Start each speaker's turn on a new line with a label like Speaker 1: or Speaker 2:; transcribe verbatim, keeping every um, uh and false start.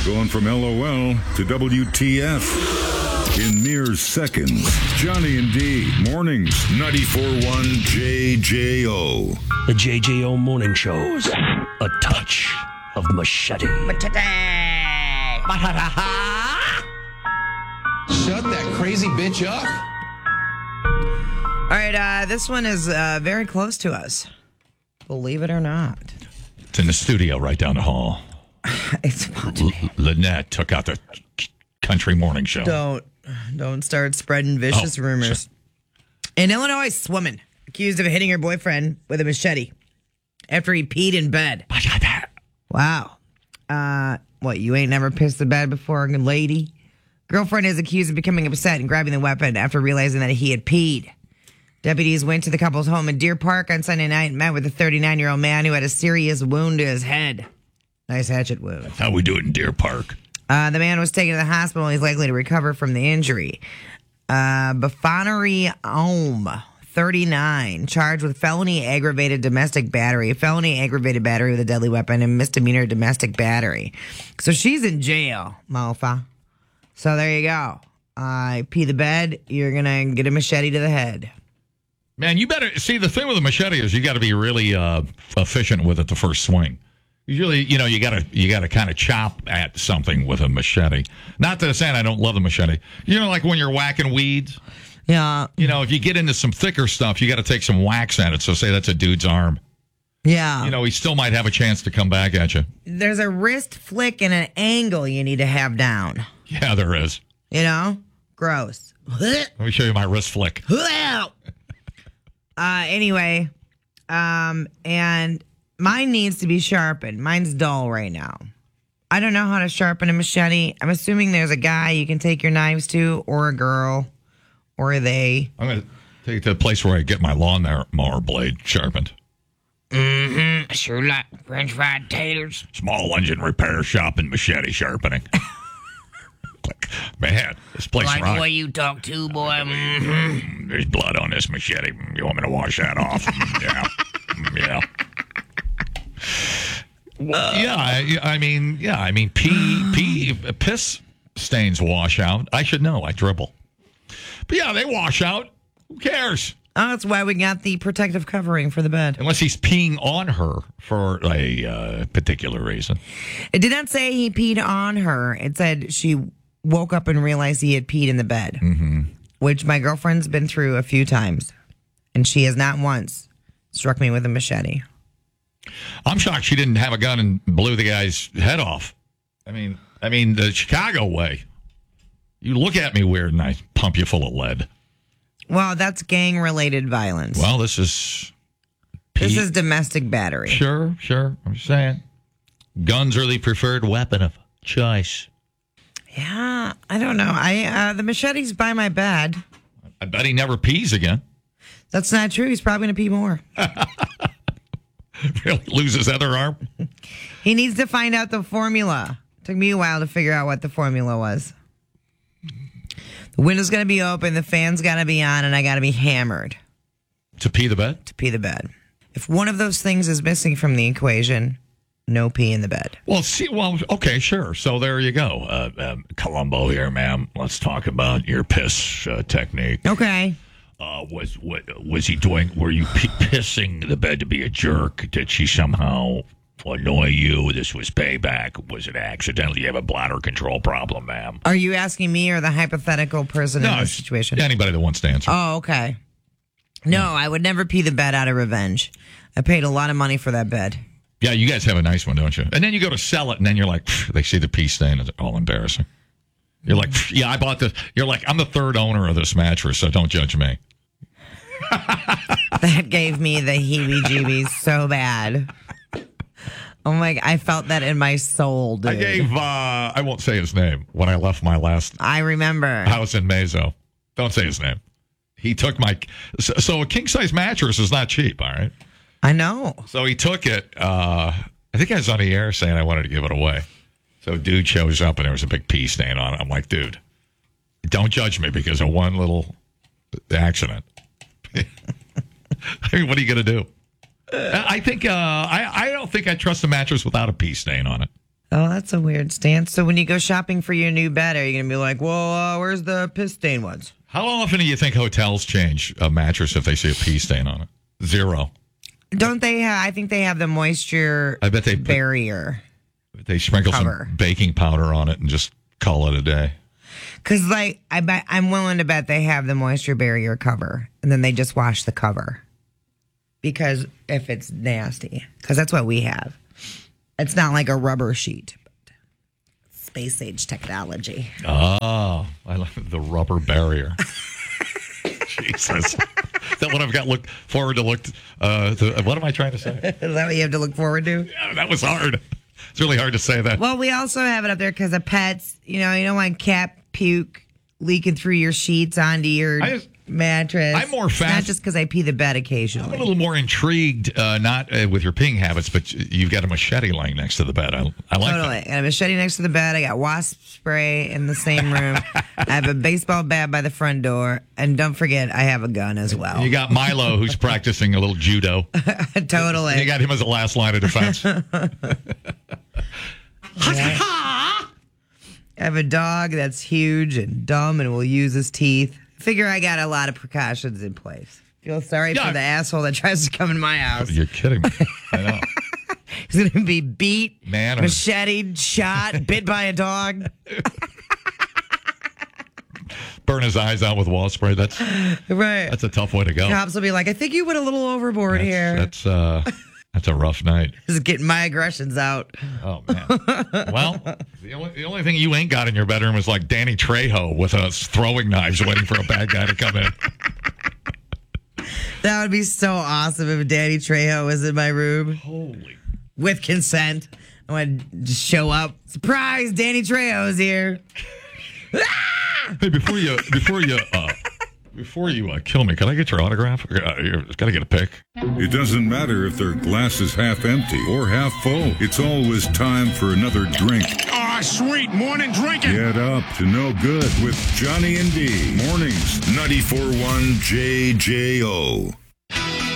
Speaker 1: Going from L O L to W T F in mere seconds. Johnny and D, mornings, ninety-four point one J J O.
Speaker 2: The J J O Morning Show's a touch of machete.
Speaker 3: Machete!
Speaker 4: Shut that crazy bitch up.
Speaker 3: All right, uh, this one is uh, very close to us. Believe it or not.
Speaker 5: It's in the studio right down the hall.
Speaker 3: It's about to be.
Speaker 5: Lynette took out the country morning show.
Speaker 3: Don't, don't start spreading vicious
Speaker 5: Oh,
Speaker 3: rumors.
Speaker 5: sorry.
Speaker 3: In Illinois, a woman accused of hitting her boyfriend with a machete after he peed in bed. Wow. Uh, what, you ain't never pissed the bed before, lady? Girlfriend is accused of becoming upset and grabbing the weapon after realizing that he had peed. Deputies went to the couple's home in Deer Park on Sunday night and met with a thirty-nine-year-old man who had a serious wound to his head. Nice hatchet wound.
Speaker 5: That's how we do it in Deer Park.
Speaker 3: Uh, the man was taken to the hospital and he's likely to recover from the injury. Uh, Bafanari Ohm, thirty-nine, charged with felony aggravated domestic battery, felony aggravated battery with a deadly weapon, and misdemeanor domestic battery. So she's in jail, mofa. So there you go. I uh, pee the bed, you're going to get a machete to the head.
Speaker 5: Man, you better see the thing with a machete is you got to be really uh, efficient with it the first swing. Usually, you know, you got to you got to kind of chop at something with a machete. Not that I'm saying I don't love the machete. You know, like when you're whacking weeds.
Speaker 3: Yeah.
Speaker 5: You know, if you get into some thicker stuff, you got to take some wax at it. So say that's a dude's arm.
Speaker 3: Yeah.
Speaker 5: You know, he still might have a chance to come back at you.
Speaker 3: There's a wrist flick and an angle you need to have down.
Speaker 5: Yeah, there is.
Speaker 3: You know? Gross.
Speaker 5: Let me show you my wrist flick.
Speaker 3: uh, anyway, um, and mine needs to be sharpened. Mine's dull right now. I don't know how to sharpen a machete. I'm assuming there's a guy you can take your knives to, or a girl, or a they.
Speaker 5: I'm going to take it to the place where I get my lawnmower blade sharpened.
Speaker 3: Mm-hmm. Sure like French fried taters.
Speaker 5: Small engine repair shop and machete sharpening. Like, man, this place
Speaker 3: Like
Speaker 5: rocks.
Speaker 3: the way you talk to, boy. Mm-hmm.
Speaker 5: There's blood on this machete. You want me to wash that off? Yeah. Yeah. Well, yeah, I, I mean, yeah, I mean, pee, pee, piss stains wash out. I should know. I dribble. But yeah, they wash out. Who cares?
Speaker 3: Oh, that's why we got the protective covering for the bed.
Speaker 5: Unless he's peeing on her for a uh, particular reason.
Speaker 3: It did not say he peed on her. It said she woke up and realized he had peed in the bed,
Speaker 5: Mm-hmm.
Speaker 3: which my girlfriend's been through a few times, and she has not once struck me with a machete.
Speaker 5: I'm shocked she didn't have a gun and blew the guy's head off. I mean, I mean the Chicago way. You look at me weird and I pump you full of lead.
Speaker 3: Well, that's gang-related violence.
Speaker 5: Well, this is...
Speaker 3: This
Speaker 5: P-
Speaker 3: is domestic battery.
Speaker 5: Sure, sure. I'm just saying. Guns are the preferred weapon of choice.
Speaker 3: Yeah, I don't know. I uh, the machete's by my bed.
Speaker 5: I bet he never pees again.
Speaker 3: That's not true. He's probably going to pee more.
Speaker 5: Really lose his other arm?
Speaker 3: He needs to find out the formula. Took me a while to figure out what the formula was. The window's going to be open, the fan's got to be on, and I got to be hammered
Speaker 5: To pee the bed?
Speaker 3: to pee the bed. If one of those things is missing from the equation, no pee in the bed.
Speaker 5: Well, see, well, okay, sure. So there you go. Uh, um, Columbo here, ma'am. Let's talk about your piss uh, technique.
Speaker 3: Okay.
Speaker 5: Uh, was what was he doing? Were you p- pissing the bed to be a jerk? Did she somehow annoy you? This was payback. Was it accidental? You have a bladder control problem, ma'am.
Speaker 3: Are you asking me or the hypothetical person in this
Speaker 5: it's
Speaker 3: situation?
Speaker 5: Anybody that wants to answer.
Speaker 3: Oh, okay. No, I would never pee the bed out of revenge. I paid a lot of money for that bed.
Speaker 5: Yeah, you guys have a nice one, don't you? And then you go to sell it, and then you're like, they see the pee stain. It's all embarrassing. You're like, yeah, I bought this. You're like, I'm the third owner of this mattress, so don't judge me.
Speaker 3: That gave me the heebie-jeebies so bad. Oh my! I felt that in my soul, dude.
Speaker 5: I gave, uh, I won't say his name, when I left my last
Speaker 3: I remember.
Speaker 5: house in Mazo. Don't say his name. He took my, so, so a king-size mattress is not cheap, all right?
Speaker 3: I know.
Speaker 5: So he took it. Uh, I think I was on the air saying I wanted to give it away. So dude shows up and there was a big pee stain on it. I'm like, dude, don't judge me because of one little accident. I mean, what are you going to do? I think, uh, I, I don't think I trust a mattress without a pee stain on it.
Speaker 3: Oh, that's a weird stance. So when you go shopping for your new bed, are you going to be like, well, uh, where's the piss stain ones?
Speaker 5: How often do you think hotels change a mattress if they see a pee stain on it? Zero.
Speaker 3: Don't they have, I think they have the moisture
Speaker 5: I bet they put-
Speaker 3: barrier.
Speaker 5: They sprinkle
Speaker 3: Cover.
Speaker 5: some baking powder on it and just call it a day.
Speaker 3: Because, like, I bet, I'm willing to bet they have the moisture barrier cover, and then they just wash the cover. Because if it's nasty, because that's what we have. It's not like a rubber sheet. But space age technology.
Speaker 5: Oh, I like the rubber barrier. Jesus. Is that what I've got look forward to look uh to, what am I trying to say?
Speaker 3: Is that what you have to look forward to?
Speaker 5: Yeah, that was hard. It's really hard to say that.
Speaker 3: Well, we also have it up there because of pets. You know, you don't want cat puke leaking through your sheets onto your
Speaker 5: I just-
Speaker 3: mattress.
Speaker 5: I'm more
Speaker 3: It's Not
Speaker 5: fast-
Speaker 3: just because I pee the bed
Speaker 5: I'm
Speaker 3: occasionally.
Speaker 5: a little more intrigued, uh, not uh, with your peeing habits, but you've got a machete lying next to the bed. I, I like
Speaker 3: Totally. And a machete next to the bed. I got wasp spray in the same room. I have a baseball bat by the front door. And don't forget, I have a gun as
Speaker 5: that.
Speaker 3: well.
Speaker 5: You got Milo, who's practicing a little judo.
Speaker 3: Totally.
Speaker 5: You got him as a last line of defense.
Speaker 3: I have a dog that's huge and dumb and will use his teeth. Figure I got a lot of precautions in place. Feel sorry
Speaker 5: Yeah.
Speaker 3: for the asshole that tries to come in my house.
Speaker 5: You're kidding me. I know.
Speaker 3: He's going to be beat,
Speaker 5: Man, I'm-
Speaker 3: macheted, shot, bit by a dog.
Speaker 5: Burn his eyes out with wall spray. That's
Speaker 3: Right.
Speaker 5: that's a tough way to go.
Speaker 3: Cops will be like, I think you went a little overboard
Speaker 5: That's,
Speaker 3: here.
Speaker 5: that's uh that's a rough night.
Speaker 3: This is getting my aggressions out.
Speaker 5: Oh man. Well, the only the only thing you ain't got in your bedroom is like Danny Trejo with us throwing knives, waiting for a bad guy to come in.
Speaker 3: That would be so awesome if Danny Trejo was in my room
Speaker 5: Holy.
Speaker 3: with consent. I would just show up. Surprise, Danny Trejo's here.
Speaker 5: Hey, before you before you uh, before you uh, kill me, can I get your autograph? Uh, you gotta get a pic.
Speaker 1: It doesn't matter if their glass is half empty or half full. It's always time for another drink.
Speaker 4: Ah, sweet morning drinking.
Speaker 1: Get up to no good with Johnny and D. Mornings, ninety-four point one J J O.